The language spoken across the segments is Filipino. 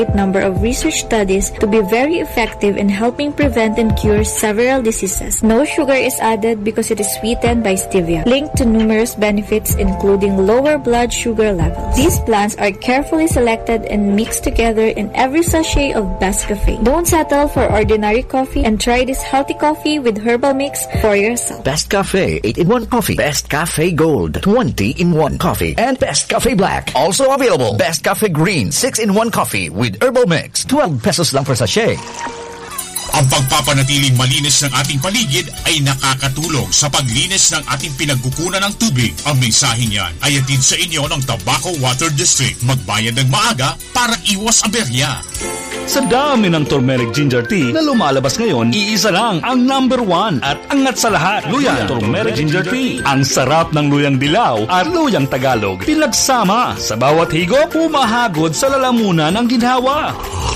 number of research studies to be very effective in helping prevent and cure several diseases. No sugar is added because it is sweetened by stevia, linked to numerous benefits including lower blood sugar levels. These plants are carefully selected and mixed together in every sachet of Best Cafe. Don't settle for ordinary coffee and try this healthy coffee with herbal mix for yourself. Best Cafe 8-in-1 coffee, Best Cafe Gold 20-in-1 coffee, and Best Cafe Black. Also available, Best Cafe Green 6-in-1 coffee with herbal mix, 12 pesos lang per sachet. Ang pagpapanatiling malinis ng ating paligid ay nakakatulong sa paglinis ng ating pinagkukunan ng tubig. Ang mensaheng yan ay hatid sa inyo ng Tabaco Water District. Magbayad ng maaga para iwas aberya. Sa dami ng turmeric ginger tea na lumalabas ngayon, iisa lang ang number 1 at angat sa lahat, Luyang Turmeric Ginger Tea. Ang sarap ng luyang dilaw at luyang Tagalog pinagsama. Sa bawat higop, humahagod sa lalamunan ng ginhawa.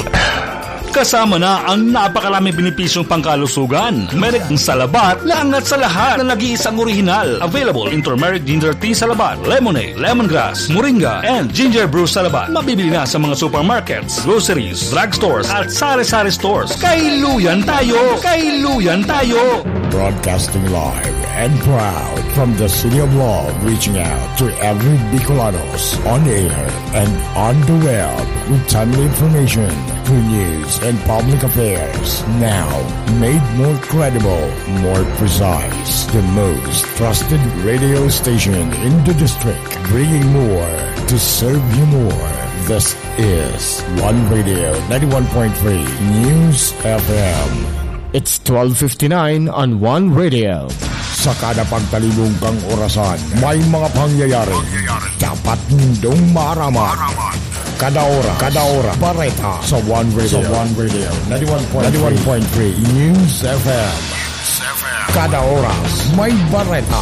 Kasama na ang napakaraming benepisyong pangkalusugan. Turmeric sa labat, laangat sa lahat na nag-iisang orihinal. Available in turmeric ginger tea sa labat, lemonade, lemongrass, moringa, and ginger brew sa labat. Mabibili na sa mga supermarkets, groceries, drugstores, at sari-sari stores. Kailuyan tayo! Kailuyan tayo! Broadcasting live and proud from the City of Love, reaching out to every Bicolanos on air and on the web with timely information, good news, and public affairs. Now, made more credible, more precise. The most trusted radio station in the district, bringing more to serve you more. This is One Radio 91.3 News FM. It's 12:59 on One Radio. Sa kada pagtalibong kang orasan, may mga pangyayari dapat nindong maaraman. Kada ora, bareta sa One Radio 91.3 News FM. Kada oras, may bareta.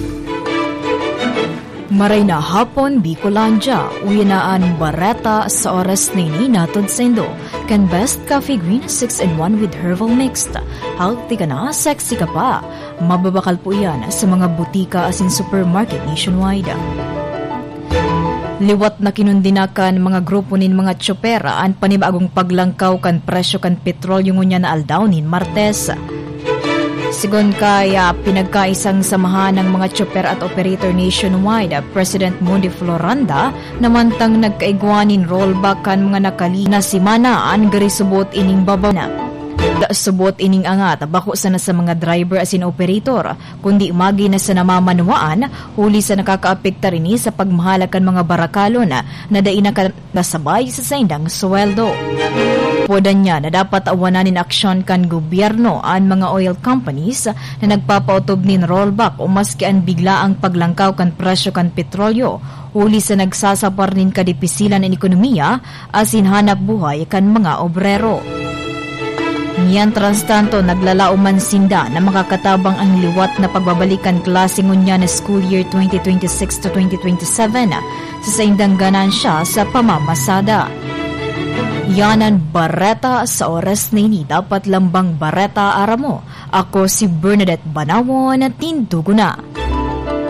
Maray na hapon, Bicolandia, uyanaan bareta sa oras na ini natod sa Indo. Kan Best Cafe Green 6-in-1 with herbal mixed. Healthy ka na, sexy ka pa. Mababakal po yan sa mga butika as in supermarket nationwide. Liwat na kinundinakan mga grupo nin mga tsopera ang panibagong paglangkaw kan presyo kan petrolyo ngunya na aldaw nin Martes. Sigon kaya pinagkaisang samahan ng mga tsoper at operator nationwide, President Mundi Floranda namantang nagkaigwanin rollback kan mga nakali na simana ang garisubot ining babana. Subot ining angat bako sana sa mga driver as in operator kundi magi na sa namamanuaan huli sa nakakaapekta rin sa pagmahalakan mga barakalo na daina nasabay sa saindang sweldo. Podan niya na dapat awananin aksyon kan gobyerno ang mga oil companies na nagpapautob nin rollback o maski ang bigla ang paglangkaw kan presyo kan petrolyo huli sa nagsasapar nin kadipisilan ng ekonomiya as in hanap buhay kan mga obrero. Mientras tanto, naglalauman sinda na makakatabang ang liwat na pagbabalikan klase ngunya na school year 2026 to 2027 sa saindang ganansya sa pamamasada. Yanan bareta sa oras na ini dapat lambang bareta aramo. Ako si Bernadette Banawon na Tinduguna.